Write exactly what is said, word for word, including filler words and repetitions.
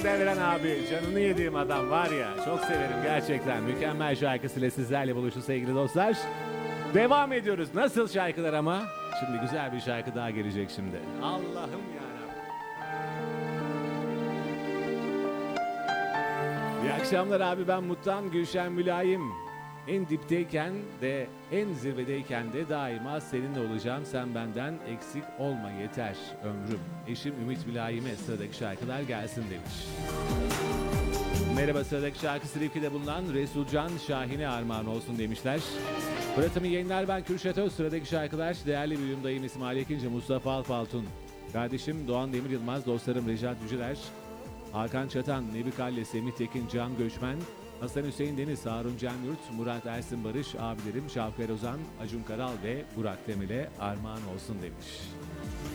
Devren abi, canını yediğim adam var ya, çok severim gerçekten. Mükemmel şarkısıyla sizlerle buluştu sevgili dostlar. Devam ediyoruz. Nasıl şarkılar ama? Şimdi güzel bir şarkı daha gelecek şimdi. Allah'ım yarabbim. İyi akşamlar abi, ben Muttan Gülşen Mülayim. En dipteyken de en zirvedeyken de daima seninle olacağım. Sen benden eksik olma yeter ömrüm. Eşim Ümit Mülayim'e sıradaki şarkılar gelsin demiş. Merhaba, sıradaki şarkı Silifke'de bulunan Resulcan Şahin'e armağan olsun demişler. Fırat'ımı yayınlar, ben Kürşat Öz. Sıradaki şarkılar değerli büyüğüm dayım İsmail Ekinci, Mustafa Alpaltun. Kardeşim Doğan Demir Yılmaz, dostlarım Recat Yüceler, Hakan Çatan, Nebi Kalle, Semih Tekin, Can Göçmen, Hasan Hüseyin Deniz, Harun Can Yurt, Murat Ersin Barış, abilerim Şavker Ozan, Acun Karal ve Burak Demir'e armağan olsun demiş.